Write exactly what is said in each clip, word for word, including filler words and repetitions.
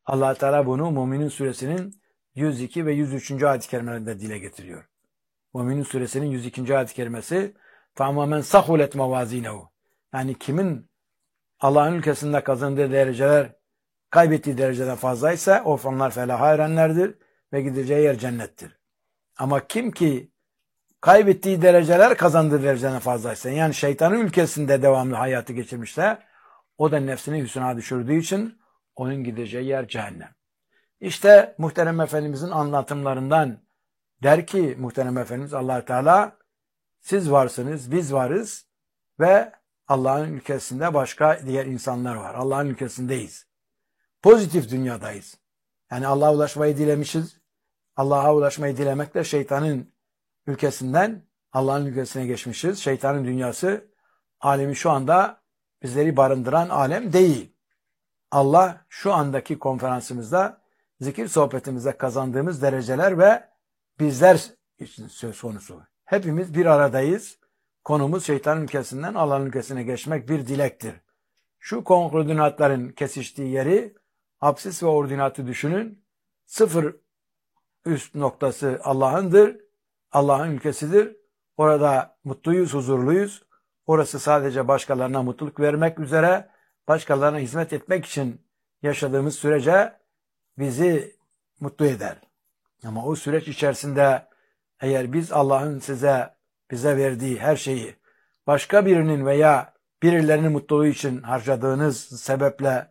Allah Teala bunu Müminin Suresinin yüz iki ve yüz üçüncü ayet-i kerimelerinde dile getiriyor. Müminin Suresinin yüz ikinci ayet-i kerimesi tamamen sahulet mevazinehu. Yani kimin Allah'ın ülkesinde kazandığı dereceler kaybettiği dereceden fazlaysa o onlar felaha erenlerdir ve gideceği yer cennettir. Ama kim ki kaybettiği dereceler kazandığı dereceden fazlaysa, yani şeytanın ülkesinde devamlı hayatı geçirmişse, o da nefsini hüsna düşürdüğü için onun gideceği yer cehennem. İşte Muhterem Efendimizin anlatımlarından der ki Muhterem Efendimiz Allah Teala, siz varsınız, biz varız ve Allah'ın ülkesinde başka diğer insanlar var. Allah'ın ülkesindeyiz. Pozitif dünyadayız. Yani Allah'a ulaşmayı dilemişiz. Allah'a ulaşmayı dilemekle şeytanın ülkesinden Allah'ın ülkesine geçmişiz. Şeytanın dünyası, alemi şu anda bizleri barındıran alem değil. Allah şu andaki konferansımızda, zikir sohbetimizde kazandığımız dereceler ve bizler için söz konusu. Hepimiz bir aradayız. Konumuz şeytanın ülkesinden Allah'ın ülkesine geçmek bir dilektir. Şu koordinatların kesiştiği yeri, apsis ve ordinatı düşünün. Sıfır üst noktası Allah'ındır. Allah'ın ülkesidir. Orada mutluyuz, huzurluyuz. Orası sadece başkalarına mutluluk vermek üzere, başkalarına hizmet etmek için yaşadığımız sürece bizi mutlu eder. Ama o süreç içerisinde eğer biz Allah'ın size, bize verdiği her şeyi başka birinin veya birilerinin mutluluğu için harcadığınız sebeple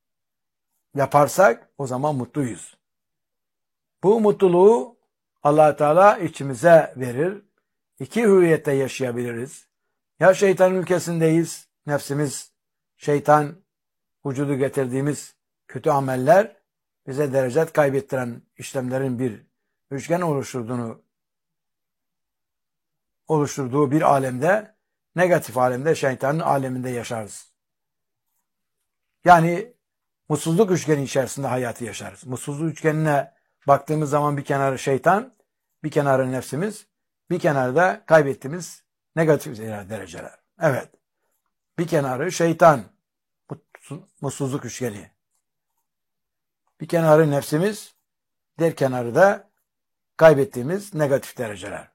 yaparsak o zaman mutluyuz. Bu mutluluğu Allah Teala içimize verir. İki hüviyette yaşayabiliriz. Ya şeytanın ülkesindeyiz, nefsimiz, şeytan, vücudu getirdiğimiz kötü ameller bize derecet kaybettiren işlemlerin bir üçgen oluşturduğunu oluşturduğu bir alemde, negatif alemde, şeytanın aleminde yaşarız. Yani mutsuzluk üçgeni içerisinde hayatı yaşarız. Mutsuzluk üçgenine baktığımız zaman bir kenarı şeytan, bir kenarı nefsimiz, bir kenarda kaybettiğimiz negatif dereceler. Evet. Bir kenarı şeytan, mutsuzluk üçgeni. Bir kenarı nefsimiz, diğer kenarı da kaybettiğimiz negatif dereceler.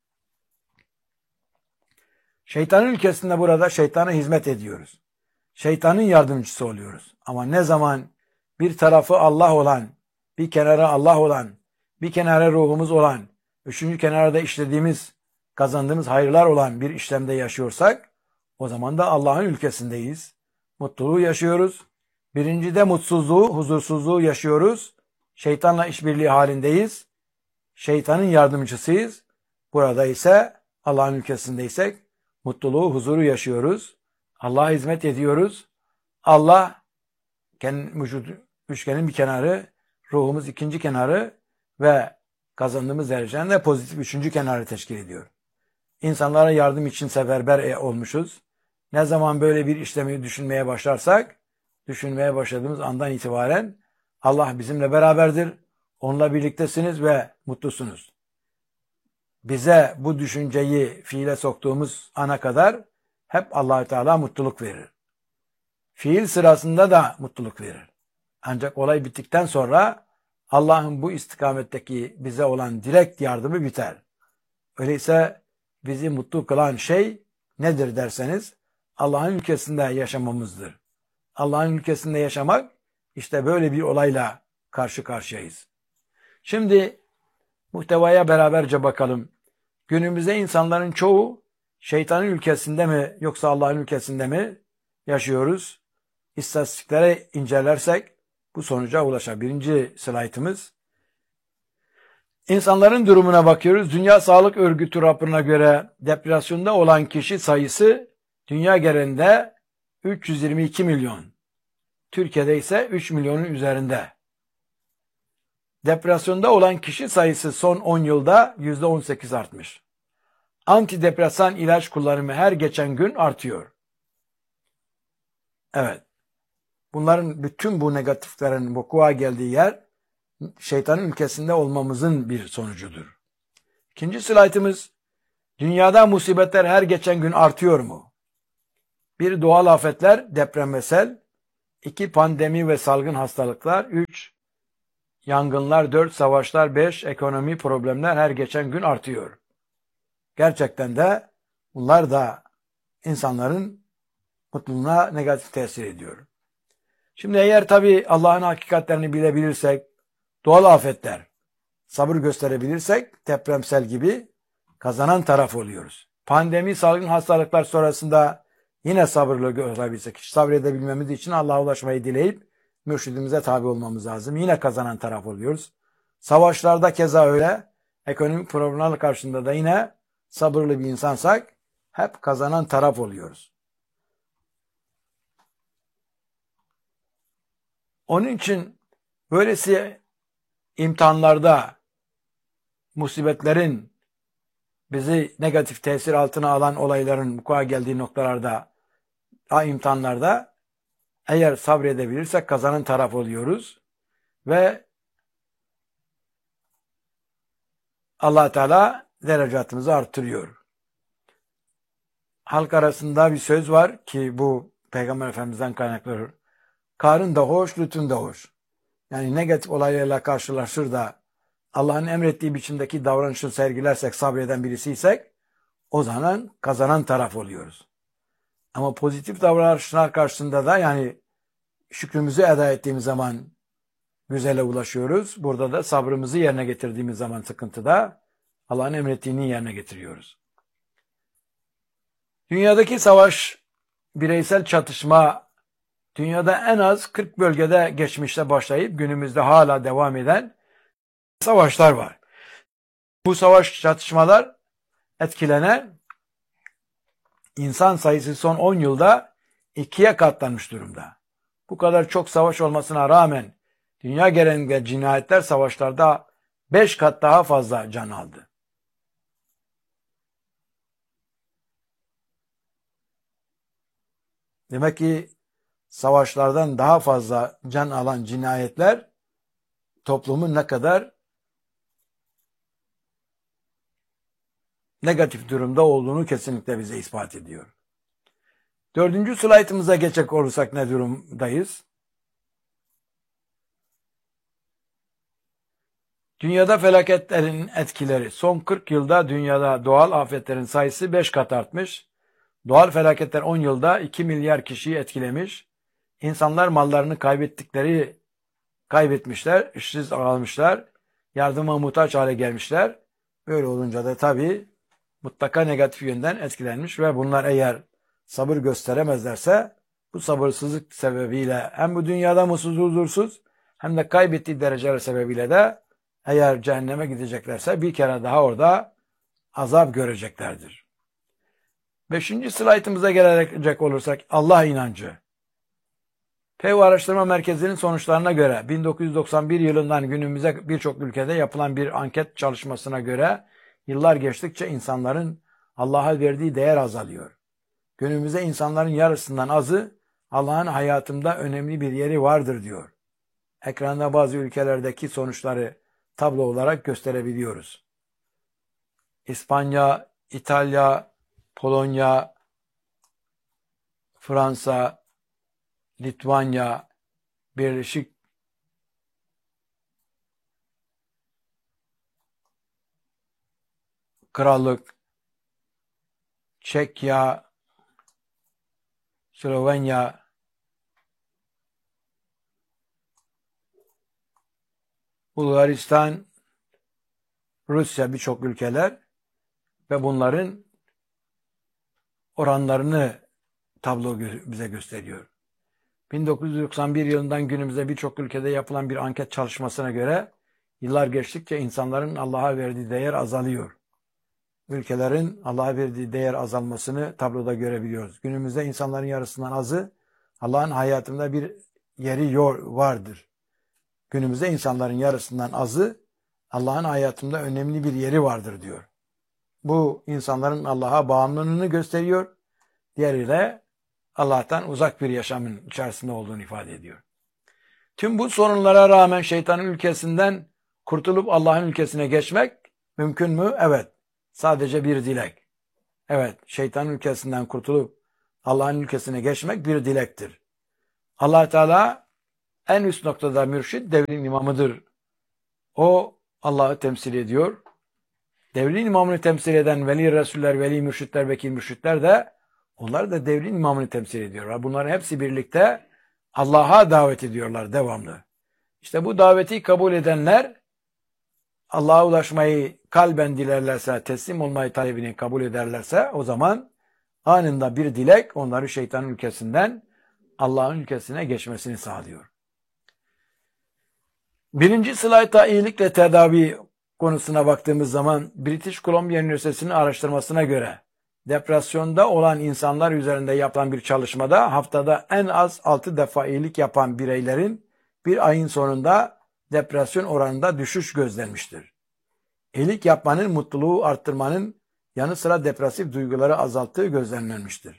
Şeytanın ülkesinde burada şeytana hizmet ediyoruz. Şeytanın yardımcısı oluyoruz. Ama ne zaman bir tarafı Allah olan, bir kenarı Allah olan, bir kenarı ruhumuz olan, üçüncü kenarda işlediğimiz, kazandığımız hayırlar olan bir işlemde yaşıyorsak, o zaman da Allah'ın ülkesindeyiz. Mutluluğu yaşıyoruz. Birincide mutsuzluğu, huzursuzluğu yaşıyoruz. Şeytanla işbirliği halindeyiz. Şeytanın yardımcısıyız. Burada ise Allah'ın ülkesindeysek mutluluğu, huzuru yaşıyoruz. Allah'a hizmet ediyoruz. Allah kendi vücut üçgenin bir kenarı, ruhumuz ikinci kenarı ve kazandığımız derecenin de pozitif üçüncü kenarı teşkil ediyor. İnsanlara yardım için seferber olmuşuz. Ne zaman böyle bir işlemi düşünmeye başlarsak, düşünmeye başladığımız andan itibaren Allah bizimle beraberdir, onunla birliktesiniz ve mutlusunuz. Bize bu düşünceyi fiile soktuğumuz ana kadar hep Allah Teala mutluluk verir. Fiil sırasında da mutluluk verir. Ancak olay bittikten sonra Allah'ın bu istikametteki bize olan direkt yardımı biter. Öyleyse bizi mutlu kılan şey nedir derseniz Allah'ın ülkesinde yaşamamızdır. Allah'ın ülkesinde yaşamak işte böyle bir olayla karşı karşıyayız. Şimdi muhtevaya beraberce bakalım. Günümüzde insanların çoğu şeytanın ülkesinde mi yoksa Allah'ın ülkesinde mi yaşıyoruz? İstatistiklere incelersek bu sonuca ulaşır. Birinci slaytımız. İnsanların durumuna bakıyoruz. Dünya Sağlık Örgütü raporuna göre depresyonda olan kişi sayısı dünya genelinde üç yüz yirmi iki milyon. Türkiye'de ise üç milyonun üzerinde. Depresyonda olan kişi sayısı son on yılda yüzde on sekiz artmış. Antidepresan ilaç kullanımı her geçen gün artıyor. Evet. Bunların bütün bu negatiflerin vuku'a geldiği yer şeytanın ülkesinde olmamızın bir sonucudur. İkinci slaytımız, dünyada musibetler her geçen gün artıyor mu? Bir, doğal afetler, deprem ve sel. İki, pandemi ve salgın hastalıklar. Üç, yangınlar dört, savaşlar beş, ekonomi problemler her geçen gün artıyor. Gerçekten de bunlar da insanların mutluluğuna negatif tesir ediyor. Şimdi eğer tabii Allah'ın hakikatlerini bilebilirsek, doğal afetler, sabır gösterebilirsek depremsel gibi kazanan taraf oluyoruz. Pandemi, salgın hastalıklar sonrasında yine sabırlı görebilsek, sabredebilmemiz için Allah'a ulaşmayı dileyip mürşidimize tabi olmamız lazım. Yine kazanan taraf oluyoruz. Savaşlarda keza öyle. Ekonomik problemler karşısında da yine sabırlı bir insansak hep kazanan taraf oluyoruz. Onun için böylesi imtihanlarda, musibetlerin bizi negatif tesir altına alan olayların vuku'a geldiği noktalarda, imtihanlarda eğer sabredebilirsek kazanan taraf oluyoruz ve Allah Teala derecatımızı artırıyor. Halk arasında bir söz var ki bu Peygamber Efendimiz'den kaynaklanıyor. Karın da hoş, lütun da hoş. Yani negatif olaylarla karşılaşır da Allah'ın emrettiği biçimdeki davranışı sergilersek, sabreden birisiysek o zaman kazanan taraf oluyoruz. Ama pozitif davranışlar karşısında da yani şükrümüzü eda ettiğimiz zaman güzele ulaşıyoruz. Burada da sabrımızı yerine getirdiğimiz zaman sıkıntıda Allah'ın emrettiğini yerine getiriyoruz. Dünyadaki savaş, bireysel çatışma, dünyada en az kırk bölgede geçmişte başlayıp günümüzde hala devam eden savaşlar var. Bu savaş çatışmalar etkilenen insan sayısı son on yılda ikiye katlanmış durumda. Bu kadar çok savaş olmasına rağmen dünya genelinde cinayetler savaşlarda beş kat daha fazla can aldı. Demek ki savaşlardan daha fazla can alan cinayetler toplumun ne kadar negatif durumda olduğunu kesinlikle bize ispat ediyor. Dördüncü slaytımıza geçecek olursak ne durumdayız? Dünyada felaketlerin etkileri. Son kırk yılda dünyada doğal afetlerin sayısı beş kat artmış. Doğal felaketler on yılda iki milyar kişiyi etkilemiş. İnsanlar mallarını kaybettikleri kaybetmişler, işsiz kalmışlar, yardıma muhtaç hale gelmişler. Böyle olunca da tabii mutlaka negatif yönden etkilenmiş ve bunlar eğer sabır gösteremezlerse bu sabırsızlık sebebiyle hem bu dünyada mutsuz huzursuz hem de kaybettiği dereceler sebebiyle de eğer cehenneme gideceklerse bir kere daha orada azap göreceklerdir. Beşinci slaytımıza gelecek olursak Allah inancı. Pew Araştırma Merkezi'nin sonuçlarına göre bin dokuz yüz doksan bir yılından günümüze birçok ülkede yapılan bir anket çalışmasına göre yıllar geçtikçe insanların Allah'a verdiği değer azalıyor. Günümüzde insanların yarısından azı Allah'ın hayatımda önemli bir yeri vardır diyor. Ekranda bazı ülkelerdeki sonuçları tablo olarak gösterebiliyoruz. İspanya, İtalya, Polonya, Fransa, Litvanya, Birleşik Krallık, Çekya, Slovenya, Bulgaristan, Rusya birçok ülkeler ve bunların oranlarını tablo bize gösteriyor. bin dokuz yüz doksan bir yılından günümüze birçok ülkede yapılan bir anket çalışmasına göre yıllar geçtikçe insanların Allah'a verdiği değer azalıyor. Ülkelerin Allah'a verdiği değer azalmasını tabloda görebiliyoruz. Günümüzde insanların yarısından azı Allah'ın hayatında bir yeri vardır. Günümüzde insanların yarısından azı Allah'ın hayatında önemli bir yeri vardır diyor. Bu insanların Allah'a bağımlılığını gösteriyor. Diğeri de Allah'tan uzak bir yaşamın içerisinde olduğunu ifade ediyor. Tüm bu sorunlara rağmen şeytanın ülkesinden kurtulup Allah'ın ülkesine geçmek mümkün mü? Evet. Sadece bir dilek. Evet, şeytanın ülkesinden kurtulup Allah'ın ülkesine geçmek bir dilektir. Allah Teala en üst noktada mürşid, devrin imamıdır O Allah'ı temsil ediyor. Devrin imamını temsil eden veli resuller, veli mürşitler, vekil mürşitler de onlar da devrin imamını temsil ediyorlar. Bunların hepsi birlikte Allah'a davet ediyorlar devamlı. İşte bu daveti kabul edenler Allah'a ulaşmayı kalben dilerlerse, teslim olmayı talebini kabul ederlerse o zaman anında bir dilek onları şeytanın ülkesinden Allah'ın ülkesine geçmesini sağlıyor. Birinci slayta iyilikle tedavi konusuna baktığımız zaman British Columbia Üniversitesi'nin araştırmasına göre depresyonda olan insanlar üzerinde yapılan bir çalışmada haftada en az altı defa iyilik yapan bireylerin bir ayın sonunda depresyon oranında düşüş gözlenmiştir. İyilik yapmanın mutluluğu arttırmanın yanı sıra depresif duyguları azalttığı gözlenmemiştir.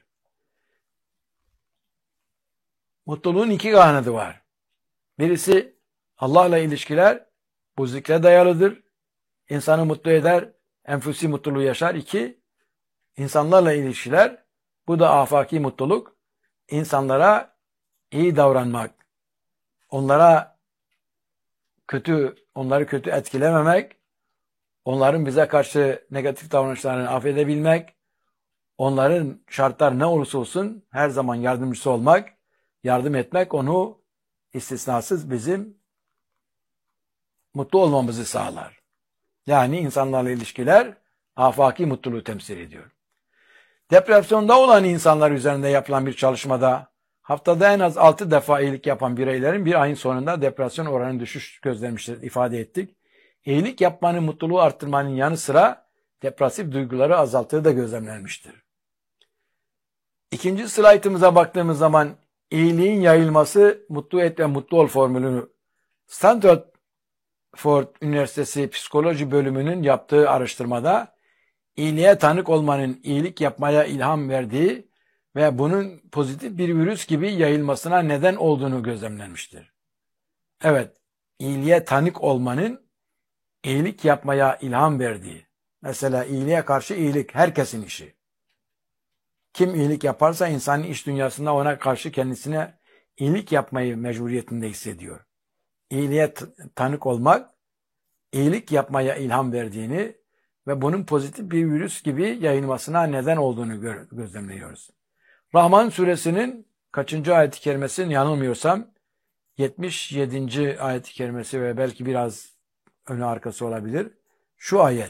Mutluluğun iki kanadı var. Birisi Allah'la ilişkiler, bu zikre dayalıdır. İnsanı mutlu eder, enfüsi mutluluğu yaşar. İki, insanlarla ilişkiler, bu da afaki mutluluk. İnsanlara iyi davranmak, onlara kötü, onları kötü etkilememek, onların bize karşı negatif davranışlarını affedebilmek, onların şartlar ne olursa olsun her zaman yardımcısı olmak, yardım etmek onu istisnasız bizim mutlu olmamızı sağlar. Yani insanlarla ilişkiler afaki mutluluğu temsil ediyor. Depresyonda olan insanlar üzerinde yapılan bir çalışmada haftada en az altı defa iyilik yapan bireylerin bir ayın sonunda depresyon oranı düşüş gözlenmiştir ifade ettik. İyilik yapmanın mutluluğu arttırmanın yanı sıra depresif duyguları azalttığı da gözlemlenmiştir. İkinci slaytımıza baktığımız zaman iyiliğin yayılması mutlu et ve mutlu ol formülünü Stanford Üniversitesi Psikoloji Bölümünün yaptığı araştırmada iyiliğe tanık olmanın iyilik yapmaya ilham verdiği ve bunun pozitif bir virüs gibi yayılmasına neden olduğunu gözlemlenmiştir. Evet, iyiliğe tanık olmanın iyilik yapmaya ilham verdiği, mesela iyiliğe karşı iyilik herkesin işi. Kim iyilik yaparsa insanın iç dünyasında ona karşı kendisine iyilik yapmayı mecburiyetinde hissediyor. İyiliğe tanık olmak, iyilik yapmaya ilham verdiğini ve bunun pozitif bir virüs gibi yayılmasına neden olduğunu gözlemliyoruz. Rahman suresinin kaçıncı ayet-i kerimesinin yanılmıyorsam yetmiş yedinci ayet-i kerimesi ve belki biraz önü arkası olabilir. Şu ayet.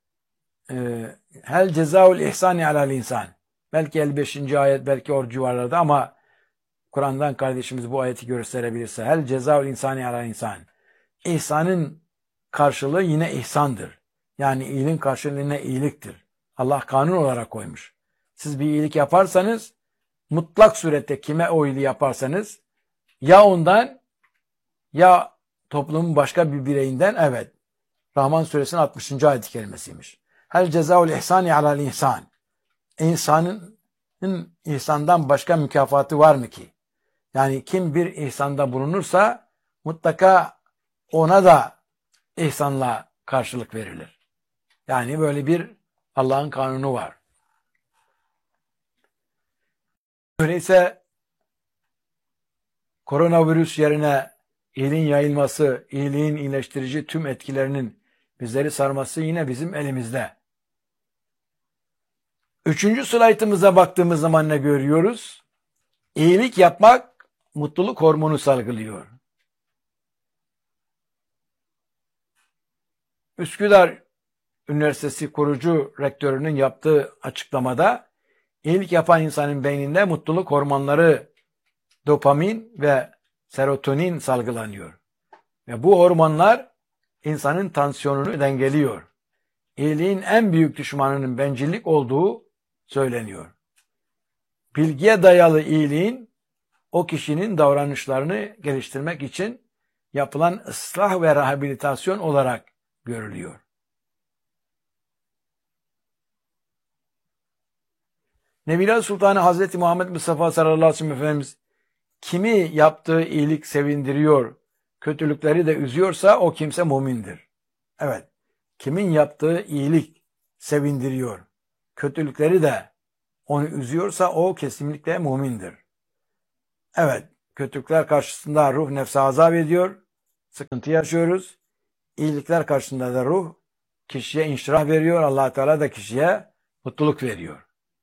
Hel cezaul ihsani alel insan. Belki elli beşinci ayet, belki o civarlarda ama Kur'an'dan kardeşimiz bu ayeti gösterebilirse. Hel cezaul insani alel insan. İhsanın karşılığı yine ihsandır. Yani iyiliğin karşılığı yine iyiliktir. Allah kanun olarak koymuş. Siz bir iyilik yaparsanız, mutlak surette kime o iyiliği yaparsanız, ya ondan ya toplumun başka bir bireyinden, evet. Rahman suresinin altmışıncı ayet-i kerimesiymiş. Hel cezaul ihsani alel insan. İnsanın ihsandan başka mükafatı var mı ki? Yani kim bir ihsanda bulunursa mutlaka ona da ihsanla karşılık verilir. Yani böyle bir Allah'ın kanunu var. Öyleyse koronavirüs yerine iyiliğin yayılması, iyiliğin iyileştirici tüm etkilerinin bizleri sarması yine bizim elimizde. Üçüncü slaytımıza baktığımız zaman ne görüyoruz? İyilik yapmak mutluluk hormonu salgılıyor. Üsküdar Üniversitesi kurucu rektörünün yaptığı açıklamada iyilik yapan insanın beyninde mutluluk hormonları dopamin ve serotonin salgılanıyor. Ve bu hormonlar insanın tansiyonunu dengeliyor. İyiliğin en büyük düşmanının bencillik olduğu söyleniyor. Bilgiye dayalı iyiliğin o kişinin davranışlarını geliştirmek için yapılan ıslah ve rehabilitasyon olarak görülüyor. Nebiler Sultanı Hazreti Muhammed Mustafa sallallahu aleyhi ve sellem Efendimiz kimi yaptığı iyilik sevindiriyor, kötülükleri de üzüyorsa o kimse mümindir. Evet, kimin yaptığı iyilik sevindiriyor, kötülükleri de onu üzüyorsa o kesinlikle mümindir. Evet, kötülükler karşısında ruh nefsi azap ediyor, sıkıntı yaşıyoruz. İyilikler karşısında da ruh kişiye inşirah veriyor. Allah Teala da kişiye mutluluk veriyor.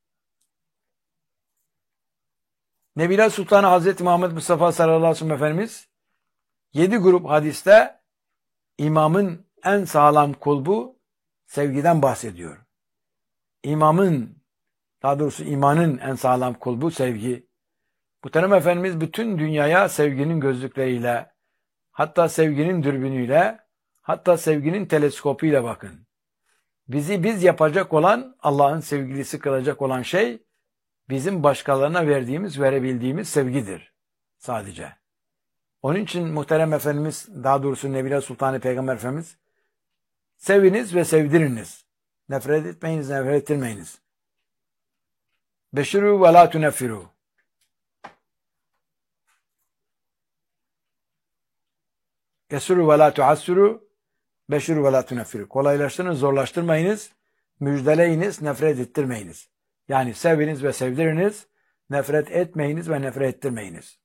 Nebiler Sultanı Hazreti Muhammed Mustafa sallallahu aleyhi ve sellem Efendimiz yedi grup hadiste imamın en sağlam kulbu sevgiden bahsediyor. İmamın, daha doğrusu imanın en sağlam kulbu sevgi. Muhterem Efendimiz bütün dünyaya sevginin gözlükleriyle, hatta sevginin dürbünüyle, hatta sevginin teleskopuyla bakın. Bizi biz yapacak olan, Allah'ın sevgilisi kılacak olan şey, bizim başkalarına verdiğimiz, verebildiğimiz sevgidir sadece. Onun için muhterem Efendimiz, daha doğrusu Nebiler Sultanı Peygamber Efendimiz, seviniz ve sevdiriniz. Nefret etmeyiniz, nefret ettirmeyiniz. Beşiru ve la tuneffiru. Yesiru ve la tuassiru. Beşiru ve la tuneffiru. Kolaylaştırınız, zorlaştırmayınız. Müjdeleyiniz, nefret ettirmeyiniz. Yani seviniz ve sevdiriniz. Nefret etmeyiniz ve nefret ettirmeyiniz.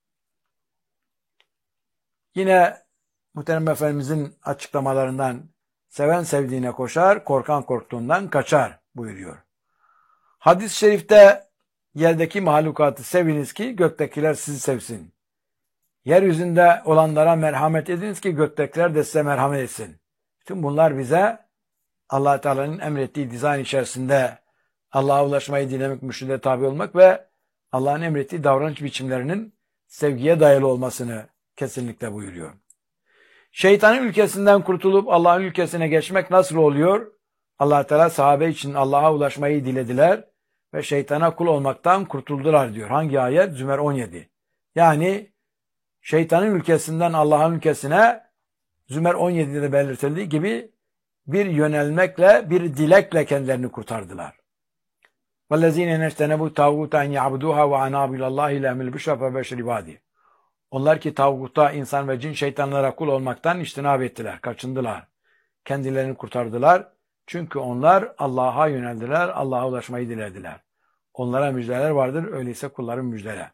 Yine Muhterem Efendimizin açıklamalarından seven sevdiğine koşar, korkan korktuğundan kaçar buyuruyor. Hadis-i şerifte yerdeki mahlukatı seviniz ki göktekiler sizi sevsin. Yeryüzünde olanlara merhamet ediniz ki göktekiler de size merhamet etsin. Bütün bunlar bize Allah Teala'nın emrettiği dizayn içerisinde Allah'a ulaşmayı dilemek, mürşide tabi olmak ve Allah'ın emrettiği davranış biçimlerinin sevgiye dayalı olmasını kesinlikle buyuruyor. Şeytanın ülkesinden kurtulup Allah'ın ülkesine geçmek nasıl oluyor? Allah Teala sahabe için Allah'a ulaşmayı dilediler ve şeytana kul olmaktan kurtuldular diyor. Hangi ayet? Zümer on yedi. Yani şeytanın ülkesinden Allah'ın ülkesine Zümer on yedi'de de belirtildiği gibi bir yönelmekle, bir dilekle kendilerini kurtardılar. وَالَّذ۪ينَ نَجْتَنَبُوا تَاغُوتَ اَنْ يَعْبُدُوهَا وَاَنَابُ اِلَى اللّٰهِ لَهْمِ الْبُشْرَ فَبَشِّرْ عِبَادِهِ. Onlar ki tağuta, insan ve cin şeytanlara kul olmaktan içtinab ettiler, kaçındılar. Kendilerini kurtardılar. Çünkü onlar Allah'a yöneldiler, Allah'a ulaşmayı dilediler. Onlara müjdeler vardır, öyleyse kulların müjdele.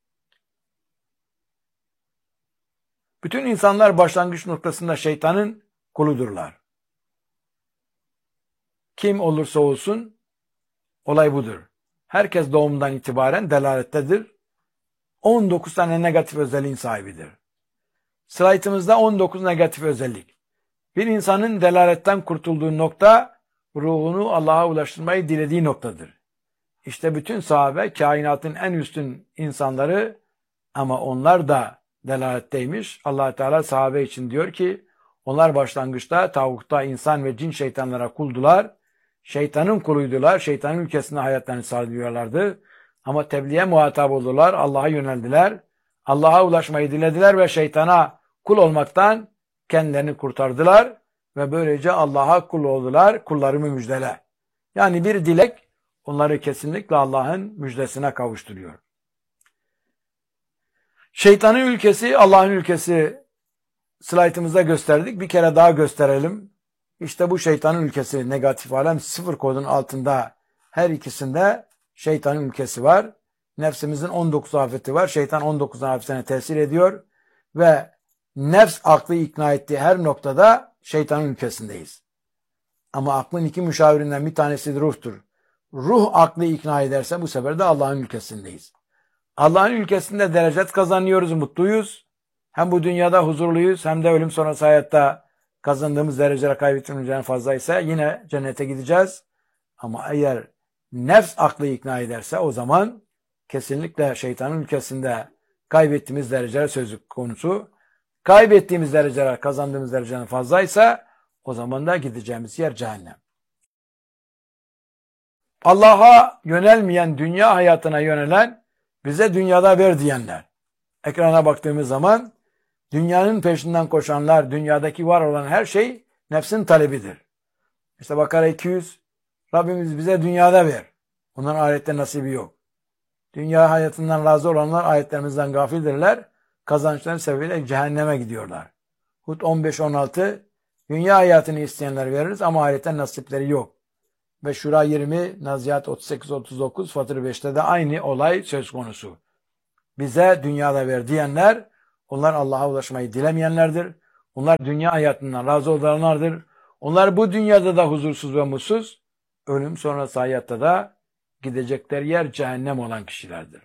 Bütün insanlar başlangıç noktasında şeytanın kuludurlar. Kim olursa olsun olay budur. Herkes doğumdan itibaren delalettedir. on dokuz tane negatif özelliğin sahibidir. Slaytımızda on dokuz negatif özellik. Bir insanın delaletten kurtulduğu nokta, ruhunu Allah'a ulaştırmayı dilediği noktadır. İşte bütün sahabe, kainatın en üstün insanları ama onlar da delaletteymiş. Allah Teala sahabe için diyor ki, onlar başlangıçta tağutta insan ve cin şeytanlara kuldular. Şeytanın kuluydular. Şeytanın ülkesinde hayatlarını sağlıyorlardı. Ama tebliğe muhatap oldular. Allah'a yöneldiler. Allah'a ulaşmayı dilediler ve şeytana kul olmaktan kendilerini kurtardılar. Ve böylece Allah'a kul oldular. Kullarımı müjdele. Yani bir dilek onları kesinlikle Allah'ın müjdesine kavuşturuyor. Şeytanın ülkesi, Allah'ın ülkesi slaytımızda gösterdik. Bir kere daha gösterelim. İşte bu şeytanın ülkesi, negatif alem sıfır kodun altında her ikisinde şeytanın ülkesi var. Nefsimizin on dokuz afeti var. Şeytan on dokuz afetine tesir ediyor. Ve nefs aklı ikna ettiği her noktada şeytanın ülkesindeyiz. Ama aklın iki müşavirinden bir tanesi de ruhtur. Ruh aklı ikna ederse bu sefer de Allah'ın ülkesindeyiz. Allah'ın ülkesinde derecet kazanıyoruz, mutluyuz. Hem bu dünyada huzurluyuz hem de ölüm sonrası hayatta kazandığımız dereceler kaybettiğimizden fazlaysa yine cennete gideceğiz. Ama eğer nefs aklı ikna ederse o zaman kesinlikle şeytanın ülkesinde kaybettiğimiz dereceler söz konusu. Kaybettiğimiz dereceler kazandığımız dereceden fazlaysa o zaman da gideceğimiz yer cehennem. Allah'a yönelmeyen, dünya hayatına yönelen, bize dünyada ver diyenler. Ekrana baktığımız zaman dünyanın peşinden koşanlar, dünyadaki var olan her şey nefsin talebidir. İşte Bakara iki yüz, Rabbimiz bize dünyada ver. Onların ahirette nasibi yok. Dünya hayatından razı olanlar ayetlerimizden gafildirler. Kazançların sebebiyle cehenneme gidiyorlar. Hud on beş on altı, dünya hayatını isteyenler veririz ama ahiretten nasipleri yok. Ve Şura yirmi, Nazihat otuz sekiz otuz dokuz, Fatır beşte de aynı olay söz konusu. Bize dünyada ver diyenler, onlar Allah'a ulaşmayı dilemeyenlerdir. Onlar dünya hayatından razı olanlardır. Onlar bu dünyada da huzursuz ve mutsuz, ölüm sonrası hayatta da gidecekleri yer cehennem olan kişilerdir.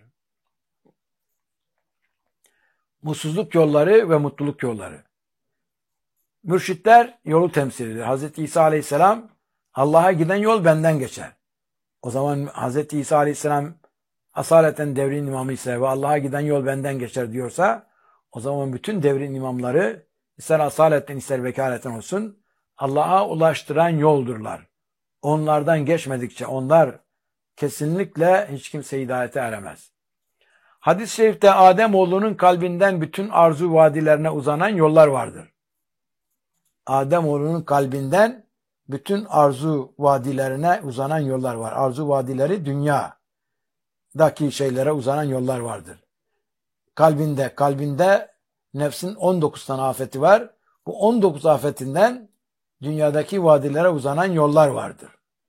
Mutsuzluk yolları ve mutluluk yolları. Mürşitler yolu temsil ediyor. Hazreti İsa Aleyhisselam, Allah'a giden yol benden geçer. O zaman Hazreti İsa Aleyhisselam asaleten devrin imamı ise ve Allah'a giden yol benden geçer diyorsa, o zaman bütün devrin imamları ister asaletten ister vekaleten olsun Allah'a ulaştıran yoldurlar. Onlardan geçmedikçe onlar kesinlikle hiç kimse hidayete eremez. Hadis-i şerifte Ademoğlunun kalbinden bütün arzu vadilerine uzanan yollar vardır. Ademoğlunun kalbinden bütün arzu vadilerine uzanan yollar var. Arzu vadileri dünyadaki şeylere uzanan yollar vardır. Kalbinde, kalbinde nefsin on dokuz tane afeti var. Bu on dokuz afetinden dünyadaki vadilere uzanan yollar vardır.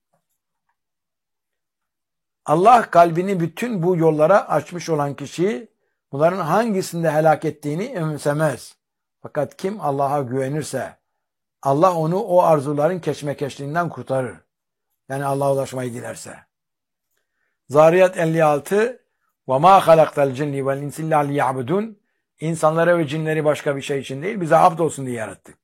Allah kalbini bütün bu yollara açmış olan kişiyi bunların hangisinde helak ettiğini önemsemez. Fakat kim Allah'a güvenirse Allah onu o arzuların keşmekeşliğinden kurtarır. Yani Allah'a ulaşmayı dilerse. Zariyat elli altı وَمَا خَلَقْتَ الْجِنِّ وَالْاِنْسِ اللّٰهِ لِيَعْبُدُونَ İnsanları ve cinleri başka bir şey için değil, bize abd olsun diye yarattık.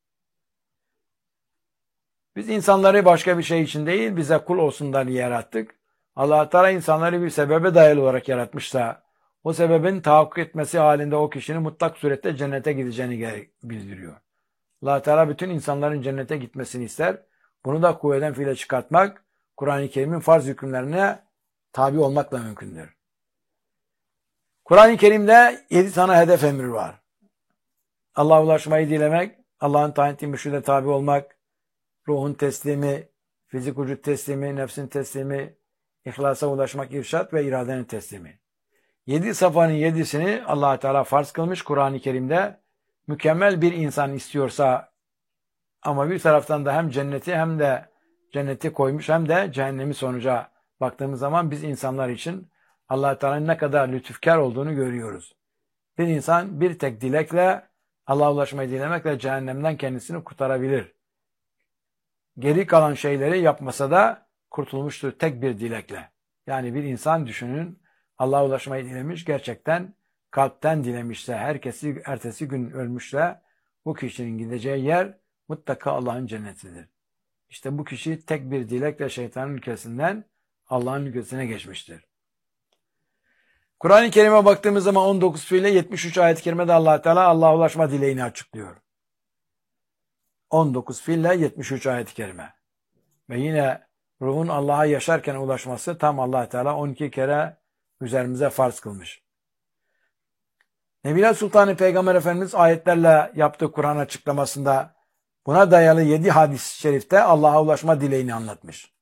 Biz insanları başka bir şey için değil, bize kul olsunlar diye yarattık. Allah Teala insanları bir sebebe dayalı olarak yaratmışsa, o sebebin tahakkuk etmesi halinde o kişinin mutlak surette cennete gideceğini bildiriyor. Allah Teala bütün insanların cennete gitmesini ister. Bunu da kuvveden fiile çıkartmak, Kur'an-ı Kerim'in farz hükümlerine tabi olmakla mümkündür. Kur'an-ı Kerim'de yedi tane hedef emri var. Allah'a ulaşmayı dilemek, Allah'ın tayin ettiği mürşide tabi olmak, ruhun teslimi, fizik vücut teslimi, nefsin teslimi, ihlasa ulaşmak, irşat ve iradenin teslimi. Yedi safanın yedisini Allah Teala farz kılmış Kur'an-ı Kerim'de. Mükemmel bir insan istiyorsa ama bir taraftan da hem cenneti hem de cenneti koymuş hem de cehennemi sonuca baktığımız zaman biz insanlar için Allah Teala'nın ne kadar lütufkar olduğunu görüyoruz. Bir insan bir tek dilekle Allah'a ulaşmayı dilemekle cehennemden kendisini kurtarabilir. Geri kalan şeyleri yapmasa da kurtulmuştur tek bir dilekle. Yani bir insan düşünün Allah'a ulaşmayı dilemiş, gerçekten kalpten dilemişse, herkesi ertesi gün ölmüşse bu kişinin gideceği yer mutlaka Allah'ın cennetidir. İşte bu kişi tek bir dilekle şeytanın ülkesinden Allah'ın ülkesine geçmiştir. Kur'an-ı Kerim'e baktığımız zaman on dokuz fiille yetmiş üç ayet-i kerimede Allah Teala Allah'a ulaşma dileğini açıklıyor. on dokuz fiille yetmiş üç ayet-i kerime. Ve yine ruhun Allah'a yaşarken ulaşması tam Allah Teala on iki kere üzerimize farz kılmış. Nebiler Sultanı Peygamber Efendimiz ayetlerle yaptığı Kur'an açıklamasında buna dayalı yedi hadis-i şerifte Allah'a ulaşma dileğini anlatmış.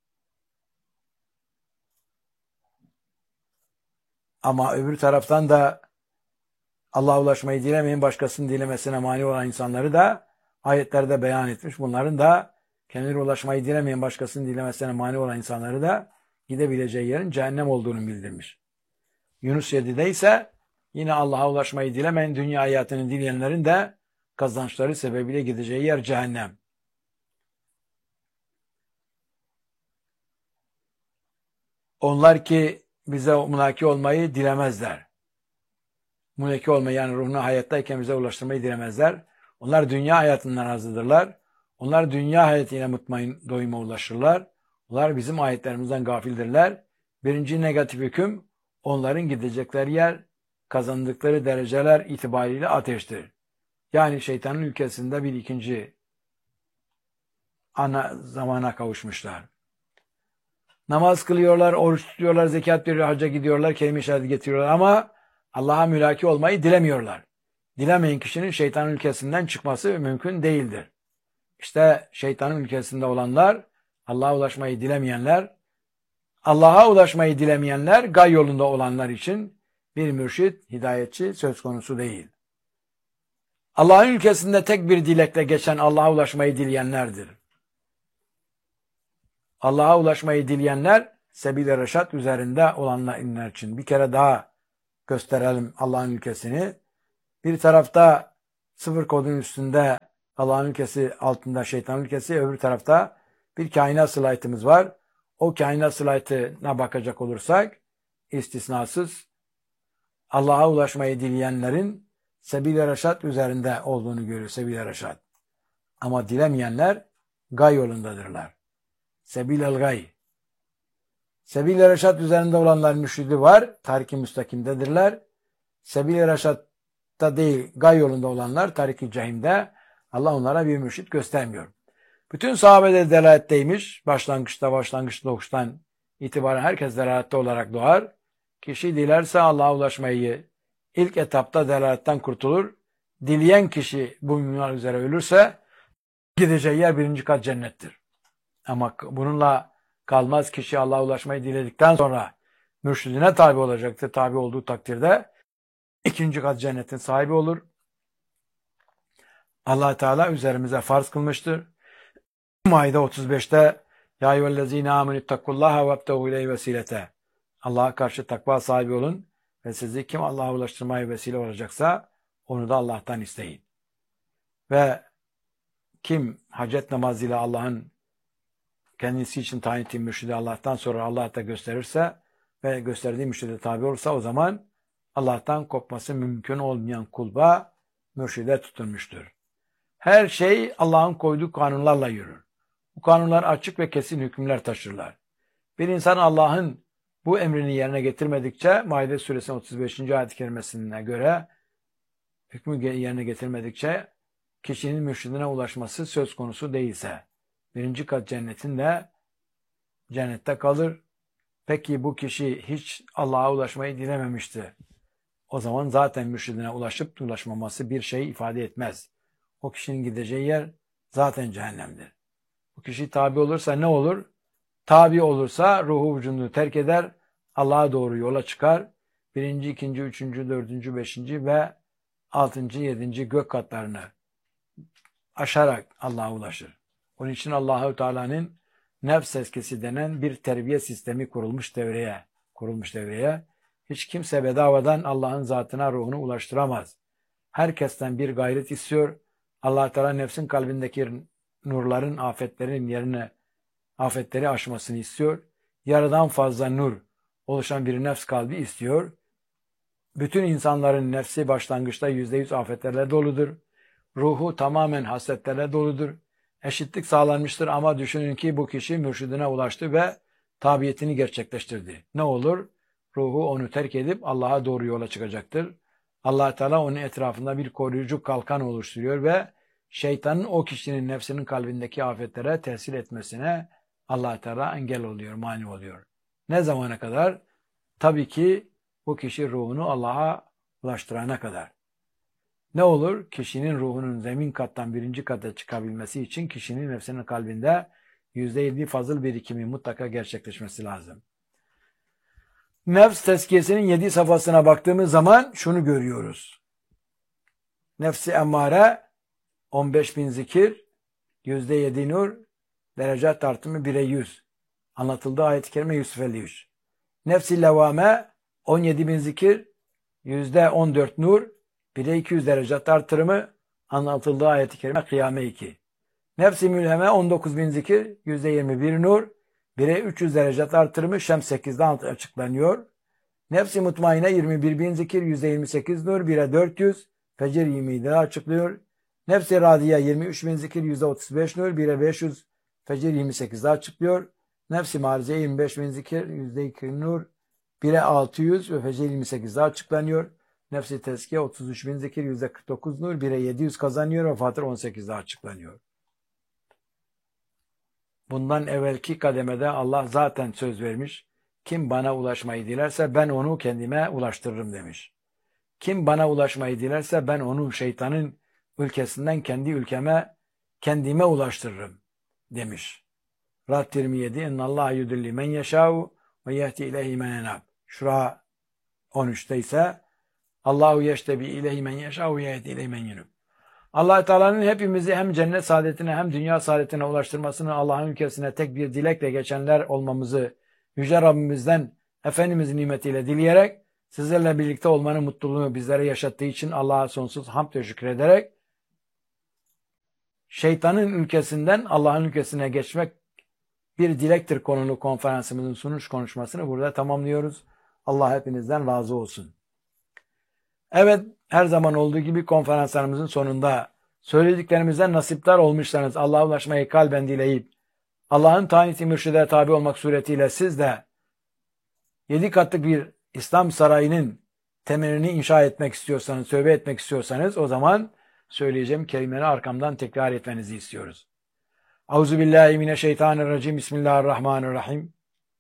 Ama öbür taraftan da Allah'a ulaşmayı dilemeyin, başkasının dilemesine mani olan insanları da ayetlerde beyan etmiş. Bunların da kendileri ulaşmayı dilemeyen, başkasının dilemesine mani olan insanları da gidebileceği yerin cehennem olduğunu bildirmiş. Yunus yedide ise yine Allah'a ulaşmayı dilemeyen, dünya hayatını dileyenlerin de kazançları sebebiyle gideceği yer cehennem. Onlar ki bize münaki olmayı dilemezler. Münaki olmayı yani ruhuna hayattayken bize ulaştırmayı dilemezler. Onlar dünya hayatından razıdırlar. Onlar dünya hayatıyla mutmain doyuma ulaşırlar. Onlar bizim ayetlerimizden gafildirler. Birinci negatif hüküm onların gidecekleri yer kazandıkları dereceler itibariyle ateştir. Yani şeytanın ülkesinde bir ikinci ana zamana kavuşmuşlar. Namaz kılıyorlar, oruç tutuyorlar, zekat veriyor, hacca gidiyorlar, kelime-i şehadet getiriyorlar ama Allah'a mülaki olmayı dilemiyorlar. Dilemeyen kişinin şeytanın ülkesinden çıkması mümkün değildir. İşte şeytanın ülkesinde olanlar, Allah'a ulaşmayı dilemeyenler, Allah'a ulaşmayı dilemeyenler, gay yolunda olanlar için bir mürşit, hidayetçi söz konusu değil. Allah'ın ülkesinde tek bir dilekle geçen Allah'a ulaşmayı dileyenlerdir. Allah'a ulaşmayı dileyenler, sebil-i reşat üzerinde olanlar için bir kere daha gösterelim Allah'ın ülkesini. Bir tarafta sıfır kodun üstünde Allah'ın ülkesi, altında şeytanın ülkesi, öbür tarafta bir kainat slaytımız var. O kainat slaytına bakacak olursak istisnasız Allah'a ulaşmayı dileyenlerin sebil-i reşat üzerinde olduğunu görüyor. Sebil-i reşat. Ama dilemeyenler gay yolundadırlar. Sebil-el gay. Sebil-i reşat üzerinde olanların mürşidi var. Tarik-i müstakimdedirler. Sebil-i reşatta değil, gay yolunda olanlar tarik-i cehimde. Allah onlara bir mürşit göstermiyor. Bütün sahabede delaletteymiş. Başlangıçta, başlangıçta doğuştan itibaren herkes delalette olarak doğar. Kişi dilerse Allah'a ulaşmayı ilk etapta delaletten kurtulur. Dileyen kişi bu minval üzere ölürse gideceği yer birinci kat cennettir. Ama bununla kalmaz, kişi Allah'a ulaşmayı diledikten sonra mürşidine tabi olacaktır. Tabi olduğu takdirde ikinci kat cennetin sahibi olur. Allah Teala üzerimize farz kılmıştır. Maide otuz beşte Ya eyyühellezine amenüttakullaha vebtehu ileyhi vesilete. Allah'a karşı takva sahibi olun ve sizi kim Allah'a ulaştırmaya vesile olacaksa onu da Allah'tan isteyin. Ve kim hacet namazıyla Allah'ın kendisi için tayin ettiği mürşidi Allah'tan sonra Allah'a da gösterirse ve gösterdiği mürşide tabi olursa o zaman Allah'tan kopması mümkün olmayan kulba mürşide tutunmuştur. Her şey Allah'ın koyduğu kanunlarla yürür. Bu kanunlar açık ve kesin hükümler taşırlar. Bir insan Allah'ın bu emrini yerine getirmedikçe, Maide suresinin otuz beşinci ayet-i kerimesine göre hükmü yerine getirmedikçe kişinin mürşidine ulaşması söz konusu değilse, birinci kat cennetinde cennette kalır. Peki bu kişi hiç Allah'a ulaşmayı dilememişti. O zaman zaten mürşidine ulaşıp ulaşmaması bir şey ifade etmez. O kişinin gideceği yer zaten cehennemdir. Bu kişi tabi olursa ne olur? Tabi olursa ruhu vücudunu terk eder, Allah'a doğru yola çıkar. Birinci, ikinci, üçüncü, dördüncü, beşinci ve altıncı, yedinci gök katlarını aşarak Allah'a ulaşır. Onun için Allah-u Teala'nın nefs tezkiyesi denen bir terbiye sistemi kurulmuş devreye. Kurulmuş devreye. Hiç kimse bedavadan Allah'ın zatına ruhunu ulaştıramaz. Herkesten bir gayret istiyor. Allah Teala nefsin kalbindeki nurların, afetlerin yerine afetleri aşmasını istiyor. Yarıdan fazla nur oluşan bir nefs kalbi istiyor. Bütün insanların nefsi başlangıçta yüzde yüz afetlerle doludur. Ruhu tamamen hasretlerle doludur. Eşitlik sağlanmıştır ama düşünün ki bu kişi mürşidine ulaştı ve tabiyetini gerçekleştirdi. Ne olur? Ruhu onu terk edip Allah'a doğru yola çıkacaktır. Allah Teala onun etrafında bir koruyucu kalkan oluşturuyor ve şeytanın o kişinin nefsinin kalbindeki afetlere tesir etmesine Allah Teala engel oluyor, mani oluyor. Ne zamana kadar? Tabii ki bu kişi ruhunu Allah'a ulaştırana kadar. Ne olur? Kişinin ruhunun zemin kattan birinci kata çıkabilmesi için kişinin nefsinin kalbinde yüzde yedi fazıl birikimi mutlaka gerçekleşmesi lazım. Nefs tezkiyesinin yedi safhasına baktığımız zaman şunu görüyoruz. Nefsi emmare on beş bin zikir, yüzde yedi nur, derece artımı bire yüz. Anlatıldığı ayet-i kerime Yusuf elli üç. Nefsi levame on yedi bin zikir, yüzde on dört nur, bire iki yüz derece artırımı. Anlatıldığı ayet-i kerime Kıyame iki. Nefsi mülheme on dokuz bin zikir, yüzde yirmi bir nur, bire üç yüz derece artırımı Şems sekizde açıklanıyor. Nefsi mutmaine yirmi bir bin zikir, yüzde yirmi sekiz nur, bire dört yüz, Fecr yirmide açıklıyor. Nefsi radiye yirmi üç bin zikir, yüzde otuz beş nur, bire beş yüz, Fecr yirmi sekizde açıklıyor. Nefsi marize yirmi beş bin zikir, yüzde iki nur, bire altı yüz ve Fecr yirmi sekizde açıklanıyor. Nefsi tezkiye otuz üç bin zikir, yüzde kırk dokuz nur, bire yedi yüz kazanıyor ve Fatır on sekizde açıklanıyor. Bundan evvelki kademede Allah zaten söz vermiş. Kim bana ulaşmayı dilerse ben onu kendime ulaştırırım demiş. Kim bana ulaşmayı dilerse ben onu şeytanın ülkesinden kendi ülkeme, kendime ulaştırırım demiş. Rad yirmi yedi. İnnallâhe yudilli men yeşâhu ve yehdi ileyhi men enab. Şura on üçte ise Allahu yeştebi ileyhi men yeşâhu ve yehdi ileyhi men yunub. Allah Teala'nın hepimizi hem cennet saadetine hem dünya saadetine ulaştırmasını, Allah'ın ülkesine tek bir dilekle geçenler olmamızı Yüce Rabbimizden Efendimiz nimetiyle dileyerek sizlerle birlikte olmanın mutluluğunu bizlere yaşattığı için Allah'a sonsuz hamd ve şükrederek şeytanın ülkesinden Allah'ın ülkesine geçmek bir dilektir konulu konferansımızın sunuş konuşmasını burada tamamlıyoruz. Allah hepinizden razı olsun. Evet, her zaman olduğu gibi konferanslarımızın sonunda söylediklerimizden nasiptar olmuşsanız Allah'a ulaşmayı kalben dileyip Allah'ın tayin-i mürşide tabi olmak suretiyle siz de yedi katlık bir İslam sarayının temelini inşa etmek istiyorsanız, tövbe etmek istiyorsanız o zaman söyleyeceğim kelimeleri arkamdan tekrar etmenizi istiyoruz. Euzubillahimineşşeytanirracim. Bismillahirrahmanirrahim.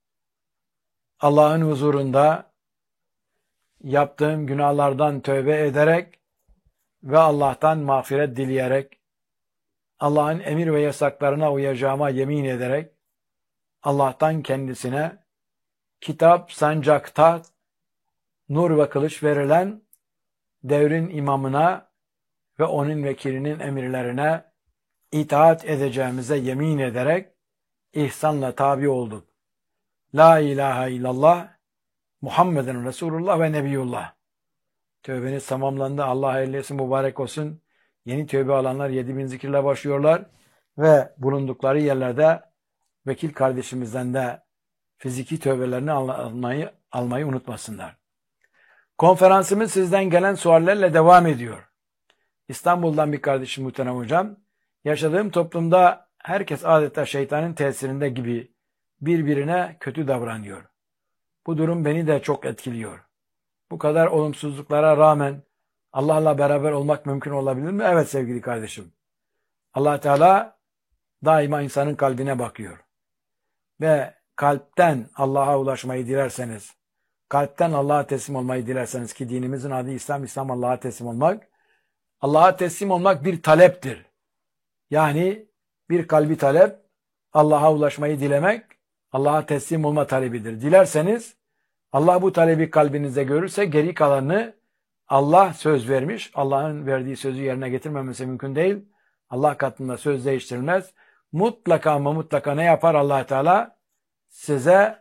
Allah'ın huzurunda yaptığım günahlardan tövbe ederek ve Allah'tan mağfiret dileyerek, Allah'ın emir ve yasaklarına uyacağıma yemin ederek, Allah'tan kendisine kitap, sancak, taht, nur ve kılıç verilen devrin imamına ve onun vekilinin emirlerine itaat edeceğimize yemin ederek ihsanla tabi olduk. La ilahe illallah, Muhammeden Resulullah ve Nebiyullah. Tövbeniz tamamlandı. Allah hayırlı etsin, mübarek olsun. Yeni tövbe alanlar yedi bin zikirle başlıyorlar ve bulundukları yerlerde vekil kardeşimizden de fiziki tövbelerini almayı, almayı unutmasınlar. Konferansımız sizden gelen suallerle devam ediyor. İstanbul'dan bir kardeşim muhterem hocam, yaşadığım toplumda herkes adeta şeytanın tesirinde gibi birbirine kötü davranıyor. Bu durum beni de çok etkiliyor. Bu kadar olumsuzluklara rağmen Allah'la beraber olmak mümkün olabilir mi? Evet sevgili kardeşim. Allah Teala daima insanın kalbine bakıyor. Ve kalpten Allah'a ulaşmayı dilerseniz, kalpten Allah'a teslim olmayı dilerseniz ki dinimizin adı İslam, İslam Allah'a teslim olmak. Allah'a teslim olmak bir taleptir. Yani bir kalbi talep, Allah'a ulaşmayı dilemek, Allah'a teslim olma talebidir. Dilerseniz Allah bu talebi kalbinizde görürse geri kalanını Allah söz vermiş. Allah'ın verdiği sözü yerine getirmemesi mümkün değil. Allah katında söz değiştirilmez. Mutlaka ama mutlaka ne yapar Allah Teala? Size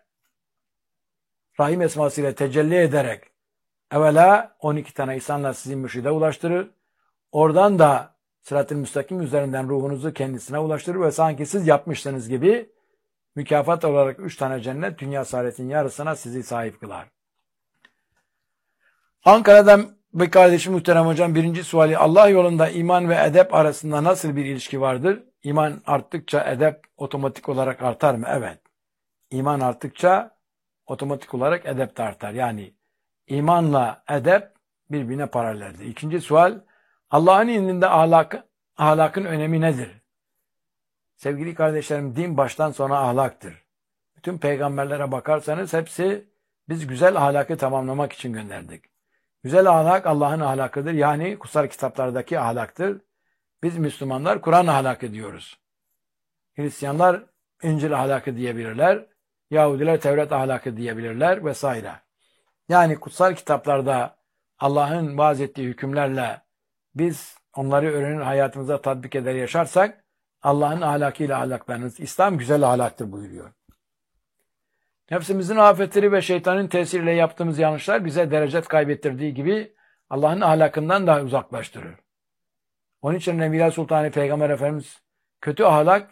Rahim esmasıyla tecelli ederek evvela on iki tane insanla sizi mürşide ulaştırır. Oradan da sırat-ı müstakim üzerinden ruhunuzu kendisine ulaştırır ve sanki siz yapmışsınız gibi mükafat olarak üç tane cennet dünya saadetin yarısına sizi sahip kılar. Ankara'dan bir kardeşim muhterem hocam birinci suali, Allah yolunda iman ve edep arasında nasıl bir ilişki vardır? İman arttıkça edep otomatik olarak artar mı? Evet. İman arttıkça otomatik olarak edep de artar. Yani imanla edep birbirine paraleldir. İkinci sual, Allah'ın indinde ahlak, ahlakın önemi nedir? Sevgili kardeşlerim, din baştan sona ahlaktır. Bütün peygamberlere bakarsanız hepsi biz güzel ahlakı tamamlamak için gönderdik. Güzel ahlak Allah'ın ahlakıdır. Yani kutsal kitaplardaki ahlaktır. Biz Müslümanlar Kur'an ahlakı diyoruz. Hristiyanlar İncil ahlakı diyebilirler. Yahudiler Tevrat ahlakı diyebilirler vesaire. Yani kutsal kitaplarda Allah'ın vaaz ettiği hükümlerle biz onları öğrenir, hayatımıza tatbik eder, yaşarsak Allah'ın ahlakıyla ahlaklanırız. İslam güzel ahlaktır buyuruyor. Nefsimizin afetleri ve şeytanın tesiriyle yaptığımız yanlışlar bize derecet kaybettirdiği gibi Allah'ın ahlakından da uzaklaştırır. Onun için Nebiler Sultanı Peygamber Efendimiz kötü ahlak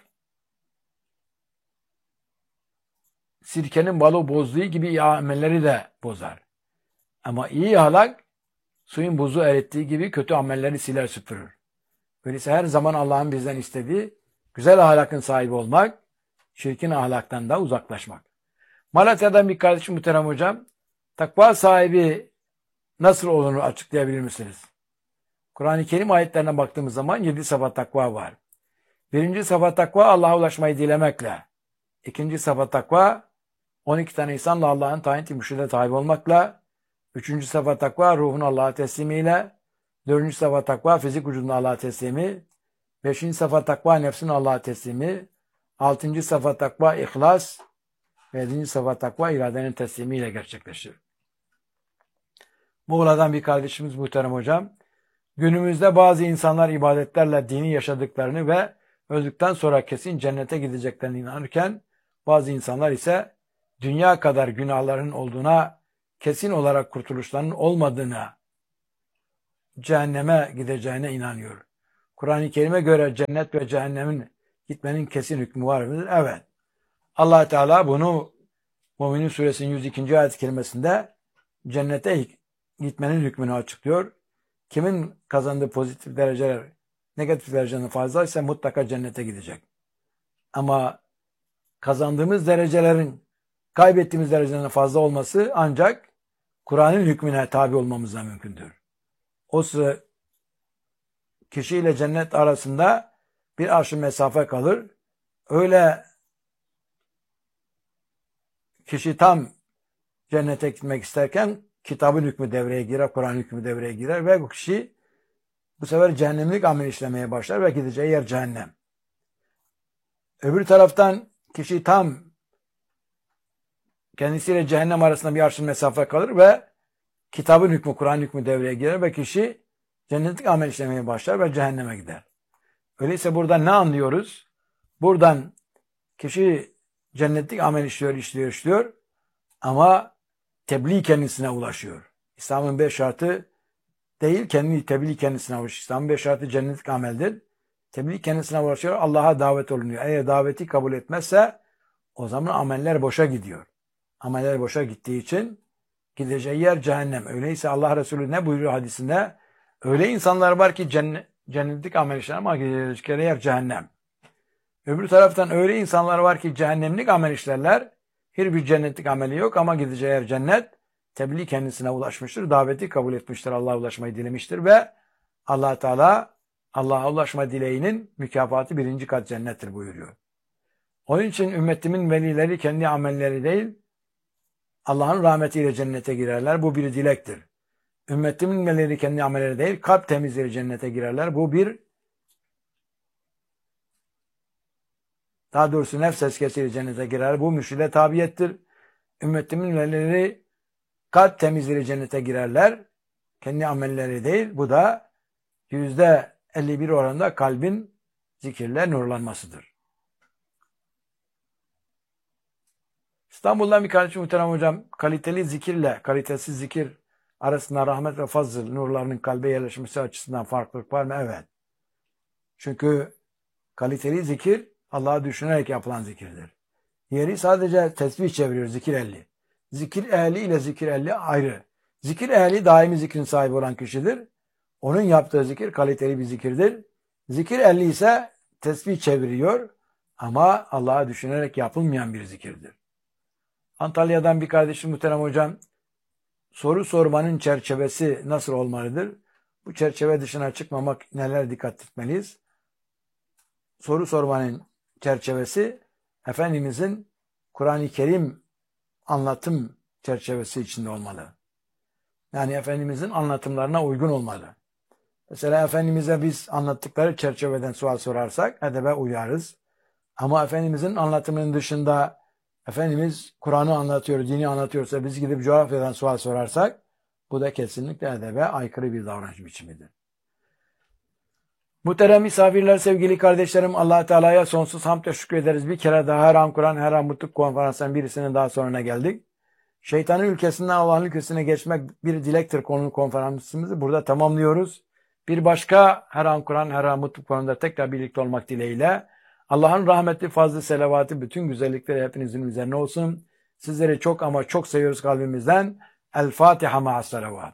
sirkenin balı bozduğu gibi iyi amelleri de bozar. Ama iyi ahlak suyun buzu erittiği gibi kötü amelleri siler süpürür. Öyleyse her zaman Allah'ın bizden istediği güzel ahlakın sahibi olmak, şirkin ahlaktan da uzaklaşmak. Malatya'dan bir kardeşim muhterem hocam, takva sahibi nasıl olunur açıklayabilir misiniz? Kur'an-ı Kerim ayetlerine baktığımız zaman yedi sıfat takva var. Birinci sıfat takva Allah'a ulaşmayı dilemekle. İkinci sıfat takva on iki tane insanla Allah'ın tayin-i mürşide tabi olmakla. Üçüncü sıfat takva ruhun Allah'a teslimiyle. Dördüncü sıfat takva fizik vücudun Allah'a teslimi. Beşinci sıfat takva nefsin Allah'a teslimi. Altıncı sıfat takva ihlas. Ve yedinci sıfat takva iradenin teslimiyle gerçekleşir. Muğla'dan bir kardeşimiz muhterem hocam. Günümüzde bazı insanlar ibadetlerle dini yaşadıklarını ve öldükten sonra kesin cennete gideceklerini inanırken bazı insanlar ise dünya kadar günahların olduğuna, kesin olarak kurtuluşlarının olmadığına, cehenneme gideceğine inanıyor. Kur'an-ı Kerim'e göre cennet ve cehennemin gitmenin kesin hükmü var mıdır? Evet. Allah Teala bunu Mü'minin suresinin yüz ikinci ayet-i kerimesinde cennete gitmenin hükmünü açıklıyor. Kimin kazandığı pozitif dereceler negatif derecenin fazlaysa mutlaka cennete gidecek. Ama kazandığımız derecelerin kaybettiğimiz derecelerin fazla olması ancak Kur'an'ın hükmüne tabi olmamızla mümkündür. O sıra kişiyle cennet arasında bir arş mesafe kalır. Öyle kişi tam cennete gitmek isterken kitabın hükmü devreye girer, Kur'an hükmü devreye girer ve bu kişi bu sefer cehennemlik amel işlemeye başlar ve gideceği yer cehennem. Öbür taraftan kişi tam kendisiyle cehennem arasında bir arş mesafe kalır ve kitabın hükmü, Kur'an hükmü devreye girer ve kişi cennetlik amel işlemeye başlar ve cehenneme gider. Öyleyse buradan ne anlıyoruz? Buradan kişi cennetlik amel işliyor, işliyor, işliyor ama tebliğ kendisine ulaşıyor. İslam'ın beş şartı değil, kendi tebliğ kendisine ulaşıyor. İslam'ın beş şartı cennetlik ameldir. Tebliğ kendisine ulaşıyor, Allah'a davet olunuyor. Eğer daveti kabul etmezse o zaman ameller boşa gidiyor. Ameller boşa gittiği için gideceği yer cehennem. Öyleyse Allah Resulü ne buyuruyor hadisinde? Öyle insanlar var ki cennet, cennetlik amel işler ama gidecekleri yer cehennem. Öbür taraftan öyle insanlar var ki cehennemlik amel işlerler. Hiçbir cennetlik ameli yok ama gideceği yer cennet. Tebliğ kendisine ulaşmıştır. Daveti kabul etmiştir. Allah'a ulaşmayı dilemiştir ve Allah Teala Allah'a ulaşma dileğinin mükafatı birinci kat cennettir buyuruyor. Onun için ümmetimin velileri kendi amelleri değil, Allah'ın rahmetiyle cennete girerler. Bu bir dilektir. Ümmetimin velileri kendi amelleri değil, kalp temizliğiyle cennete girerler. Bu bir, daha doğrusu nefs eskisiyle cennete girer. Bu mürşide tabiyettir. Ümmetimin velileri kalp temizliğiyle cennete girerler. Kendi amelleri değil. Bu da yüzde elli bir oranında kalbin zikirle nurlanmasıdır. İstanbul'dan bir kardeşim muhterem hocam, kaliteli zikirle kalitesiz zikir arasında rahmet ve fazıl nurlarının kalbe yerleşmesi açısından farklılık var mı? Evet. Çünkü kaliteli zikir Allah'ı düşünerek yapılan zikirdir. Diğeri sadece tesbih çeviriyor, zikir ehli. Zikir ehli ile zikir ehli ayrı. Zikir ehli daimi zikrin sahibi olan kişidir. Onun yaptığı zikir kaliteli bir zikirdir. Zikir ehli ise tesbih çeviriyor ama Allah'ı düşünerek yapılmayan bir zikirdir. Antalya'dan bir kardeşim muhterem hocam, soru sormanın çerçevesi nasıl olmalıdır? Bu çerçeve dışına çıkmamak neler dikkat etmeliyiz? Soru sormanın çerçevesi Efendimizin Kur'an-ı Kerim anlatım çerçevesi içinde olmalı. Yani Efendimizin anlatımlarına uygun olmalı. Mesela Efendimiz'e biz anlattıkları çerçeveden sual sorarsak edebe uyarız. Ama Efendimizin anlatımının dışında Efendimiz Kur'an'ı anlatıyor, dini anlatıyorsa biz gidip coğrafyadan sual sorarsak bu da kesinlikle edebe aykırı bir davranış biçimidir. Muhterem misafirler, sevgili kardeşlerim, Allah Teala'ya sonsuz hamd ve şükrederiz. Bir kere daha her an Kur'an, her an mutluluk konferansının birisinin daha sonuna geldik. Şeytanın ülkesinden Allah'ın ülkesine geçmek bir dilektir konulu konferansımızı burada tamamlıyoruz. Bir başka her an Kur'an, her an mutluluk konusunda tekrar birlikte olmak dileğiyle Allah'ın rahmeti, fazlı, selavatı, bütün güzellikleri hepinizin üzerine olsun. Sizleri çok ama çok seviyoruz kalbimizden. El Fatiha ma'as salavat.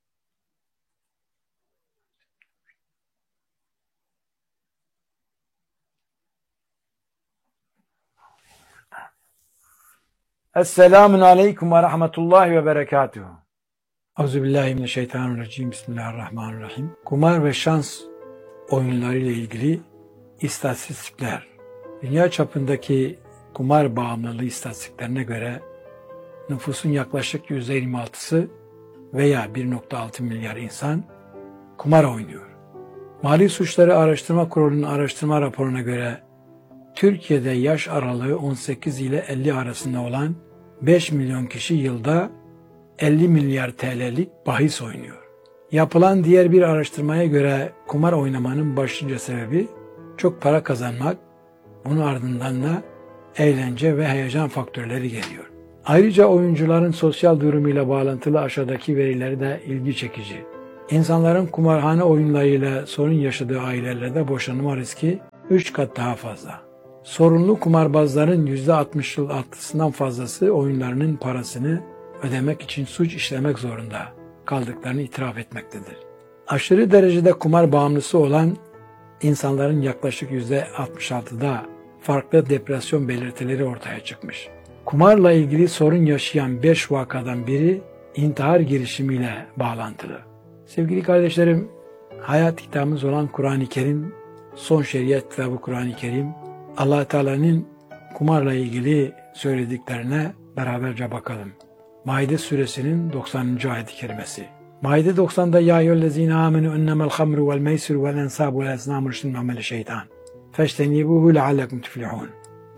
Esselamun aleyküm ve rahmetullahi ve berekatuhu. Euzubillahimineşşeytanirracim. Bismillahirrahmanirrahim. Kumar ve şans oyunları ile ilgili istatistikler. Dünya çapındaki kumar bağımlılığı istatistiklerine göre nüfusun yaklaşık yüzde yirmi altısı veya bir nokta altı milyar insan kumar oynuyor. Mali Suçları Araştırma Kurulu'nun araştırma raporuna göre Türkiye'de yaş aralığı on sekiz ile elli arasında olan beş milyon kişi yılda elli milyar T L'lik bahis oynuyor. Yapılan diğer bir araştırmaya göre kumar oynamanın başlıca sebebi çok para kazanmak, bunun ardından da eğlence ve heyecan faktörleri geliyor. Ayrıca oyuncuların sosyal durumuyla bağlantılı aşağıdaki verileri de ilgi çekici. İnsanların kumarhane oyunlarıyla sorun yaşadığı ailelerde boşanma riski üç kat daha fazla. Sorunlu kumarbazların yüzde altmış altısından fazlası oyunlarının parasını ödemek için suç işlemek zorunda kaldıklarını itiraf etmektedir. Aşırı derecede kumar bağımlısı olan insanların yaklaşık yüzde altmış altıda farklı depresyon belirtileri ortaya çıkmış. Kumarla ilgili sorun yaşayan beş vakadan biri intihar girişimiyle bağlantılı. Sevgili kardeşlerim, hayat kitabımız olan Kur'an-ı Kerim, son şeriat kitabı Kur'an-ı Kerim, Allah Teala'nın kumarla ilgili söylediklerine beraberce bakalım. Maide suresinin doksanıncı ayet-i kerimesi. Maide doksan'da ya eyyühellezine amenu ennemel hamru vel meysir vel ensabu vel eznamu rüştün ameli şeytan. Feştenibuhu leallekum tuflihun.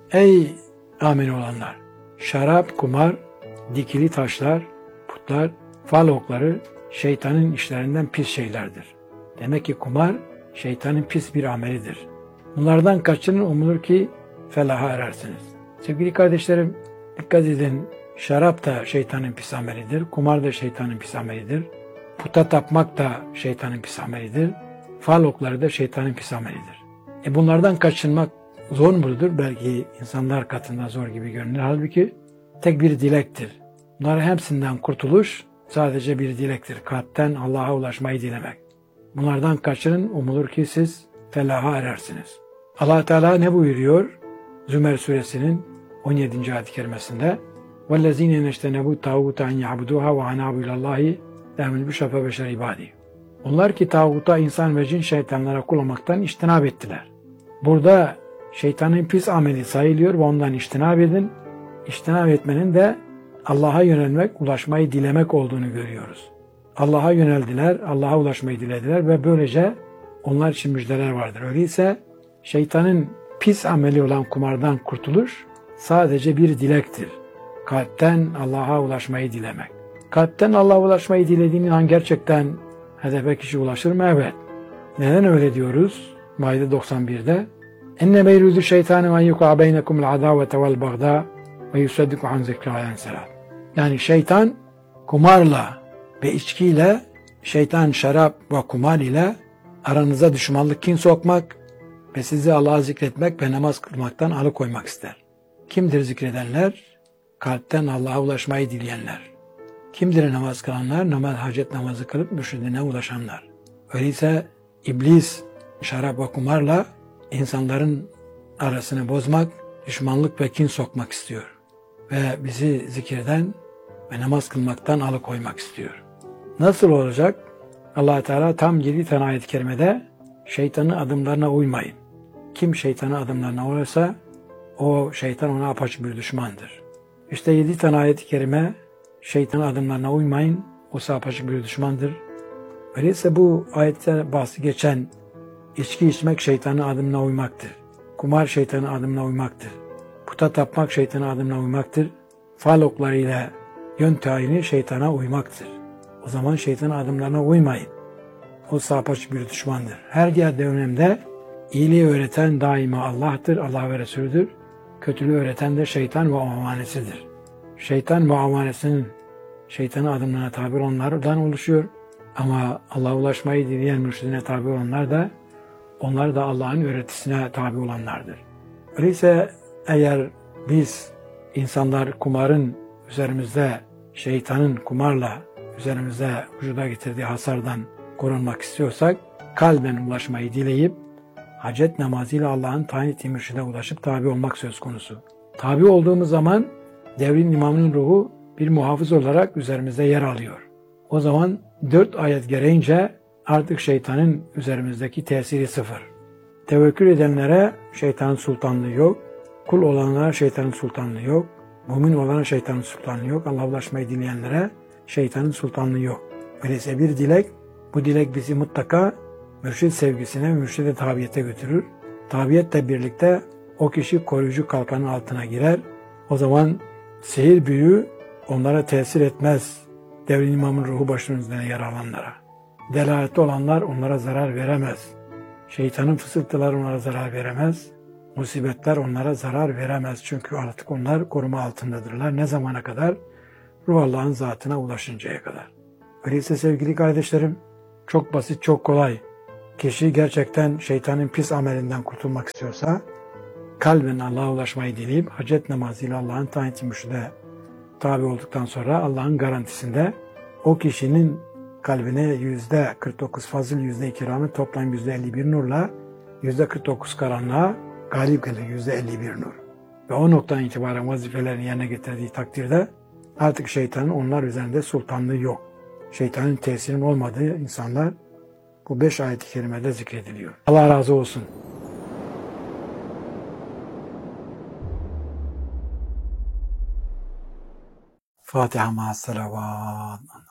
Ey amin olanlar! Şarap, kumar, dikili taşlar, putlar, fal okları şeytanın işlerinden pis şeylerdir. Demek ki kumar şeytanın pis bir amelidir. Bunlardan kaçının umulur ki felaha erersiniz. Sevgili kardeşlerim, dikkat edin, şarap da şeytanın pis amelidir, kumar da şeytanın pis amelidir, puta tapmak da şeytanın pis amelidir, fal okları da şeytanın pis amelidir. E bunlardan kaçınmak zor mudur? Belki insanlar katında zor gibi görünür. Halbuki tek bir dilektir. Bunların hepsinden kurtuluş sadece bir dilektir. Kalpten Allah'a ulaşmayı dilemek. Bunlardan kaçının umulur ki siz felaha erersiniz. Allah Teala ne buyuruyor? Zümer suresinin on yedinci ayet-i kerimesinde وَالَّذ۪ينَ نَجْتَنَبُوا تَاغُوتَ اَنْ يَعْبُدُوهَا وَعَنَابُوا اِلَى اللّٰهِ دَهْمِلْ بِشَفَ بَشَرِ عِبَادِهِ. Onlar ki tağuta, insan ve cin şeytanlara kul olmaktan iştinab ettiler. Burada şeytanın pis ameli sayılıyor ve ondan iştinab edin. İştinab etmenin de Allah'a yönelmek, ulaşmayı dilemek olduğunu görüyoruz. Allah'a yöneldiler, Allah'a ulaşmayı dilediler ve böylece onlar için müjdeler vardır. Öyleyse şeytanın pis ameli olan kumardan kurtuluş sadece bir dilektir. Kalpten Allah'a ulaşmayı dilemek. Kalpten Allah'a ulaşmayı dilediğin an gerçekten hedefe kişi ulaşır mı? Evet. Neden öyle diyoruz? Maide doksan bir'de enne meyrudu şeytanu en yuqa beynekumul adavete vel bagda ve yusaddiku an zikrâ selam. Yani şeytan kumarla ve içkiyle, şeytan şarap ve kumar ile aranıza düşmanlık, kin sokmak ve sizi Allah'a zikretmek ve namaz kılmaktan alıkoymak ister. Kimdir zikredenler? Kalpten Allah'a ulaşmayı dileyenler. Kimdir namaz kılanlar? Namaz, hacet namazı kılıp mürşidine ulaşanlar. Öyleyse iblis şarap ve kumarla insanların arasını bozmak, düşmanlık ve kin sokmak istiyor. Ve bizi zikirden ve namaz kılmaktan alıkoymak istiyor. Nasıl olacak? Allah Teala tam yedi tane ayet-i kerimede şeytanın adımlarına uymayın. Kim şeytanın adımlarına uyarsa o şeytan ona apaçık bir düşmandır. İşte yedi tane ayet-i kerime şeytanın adımlarına uymayın, o apaçık bir düşmandır. Öyleyse bu ayette bahsi geçen içki içmek şeytanın adımına uymaktır. Kumar şeytanın adımına uymaktır. Puta tapmak şeytanın adımına uymaktır. Fal oklarıyla yön tayini şeytana uymaktır. O zaman şeytanın adımlarına uymayın. O apaçık bir düşmandır. Her yerde önemde iyiliği öğreten daima Allah'tır, Allah ve Resulüdür. Kötülüğü öğreten de şeytan ve avanesidir. Şeytan ve avanesinin şeytanın adımlarına tabi olanlardan oluşuyor. Ama Allah'a ulaşmayı dileyen mürşidine tabi olanlar da onlar da Allah'ın öğretisine tabi olanlardır. Öyleyse eğer biz insanlar kumarın üzerimizde, şeytanın kumarla üzerimize vücuda getirdiği hasardan korunmak istiyorsak kalben ulaşmayı dileyip hacet namazıyla Allah'ın tayin ettiği mürşide ulaşıp tabi olmak söz konusu. Tabi olduğumuz zaman devrin imamının ruhu bir muhafız olarak üzerimizde yer alıyor. O zaman dört ayet gereğince artık şeytanın üzerimizdeki tesiri sıfır. Tevekkül edenlere şeytanın sultanlığı yok. Kul olanlara şeytanın sultanlığı yok. Mümin olana şeytanın sultanlığı yok. Allah'a ulaşmayı dileyenlere şeytanın sultanlığı yok. Öyleyse bir dilek, bu dilek bizi mutlaka mürşid sevgisine, mürşide tabiyete götürür. Tabiyetle birlikte o kişi koruyucu kalkanın altına girer. O zaman sihir büyü onlara tesir etmez. Devrin imamın ruhu başının üzerine yer alanlara. Delaletli olanlar onlara zarar veremez. Şeytanın fısıltıları onlara zarar veremez. Musibetler onlara zarar veremez. Çünkü artık onlar koruma altındadırlar. Ne zamana kadar? Ruh Allah'ın zatına ulaşıncaya kadar. Öyleyse sevgili kardeşlerim, Çok basit, çok kolay. Kişi gerçekten şeytanın pis amelinden kurtulmak istiyorsa, kalben Allah'a ulaşmayı dileyip hacet namazıyla Allah'ın tayin ettiği mürşide tabi olduktan sonra Allah'ın garantisinde o kişinin kalbine yüzde kırk dokuz fazıl, yüzde iki rahmet, toplam yüzde elli bir nurla yüzde kırk dokuz karanlığa galip gelir, yüzde elli bir nur. Ve o noktadan itibaren vazifelerini yerine getirdiği takdirde artık şeytanın onlar üzerinde sultanlığı yok. Şeytanın tesirinin olmadığı insanlar bu beş ayet-i kerimede zikrediliyor. Allah razı olsun. Fatiha ma'as salavat.